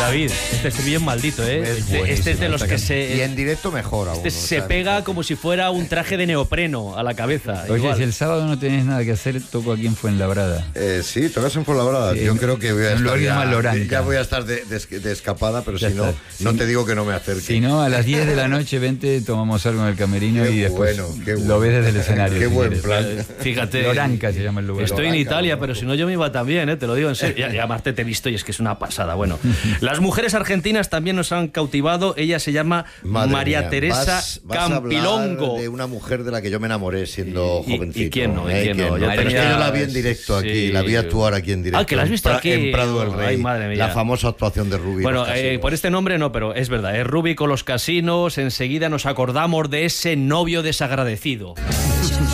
David, este estribillo es maldito, ¿eh? Este es de los que se... Y en directo mejor aún. Se pega como si fuera un traje de neopreno a la cabeza. Oye, igual. si el sábado no tenés nada que hacer, toco aquí en Fuenlabrada. Sí, tocas en Fuenlabrada. Sí, yo creo que voy a estar ya voy a estar de escapada, pero ya si no, está. no te digo que no me acerque. Si no, a las 10 de la noche vente, tomamos algo en el camerino y después lo ves desde el escenario. Qué si buen quieres. plan. Fíjate. Loranca se llama el lugar. Estoy en Italia, pero si no yo me iba también, te lo digo en serio. Y Marte te he visto y es que es una pasada. Bueno, las mujeres argentinas también nos han cautivado. Ella se llama María Teresa Campilongo. A hablar de una mujer de la que yo me enamoré siendo jovencito. ¿Y quién no? Pero es que yo la vi en directo aquí, la vi actuar aquí en directo. Ah, que la has visto aquí. En Prado del Rey. Ay, madre mía. La famosa actuación de Rubi. Bueno, por este nombre no, pero es verdad. Rubi con los casinos. Enseguida nos acordamos de ese novio desagradecido.